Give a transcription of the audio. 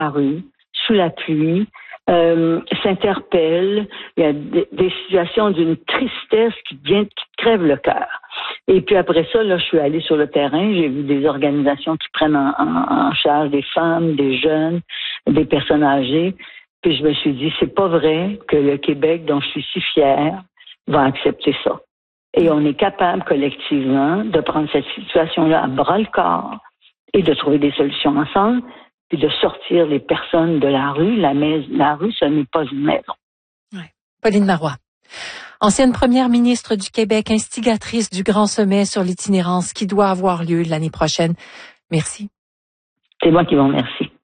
la rue, sous la pluie, s'interpellent. Il y a des situations d'une tristesse qui crève le cœur. Et puis après ça, là, je suis allée sur le terrain. J'ai vu des organisations qui prennent en charge des femmes, des jeunes, des personnes âgées. Puis je me suis dit, c'est pas vrai que le Québec, dont je suis si fière, va accepter ça. Et on est capable collectivement de prendre cette situation-là à bras-le-corps et de trouver des solutions ensemble, puis de sortir les personnes de la rue. La rue, ce n'est pas une maison. Ouais. Pauline Marois, ancienne première ministre du Québec, instigatrice du Grand Sommet sur l'itinérance qui doit avoir lieu l'année prochaine. Merci. C'est moi qui vous remercie.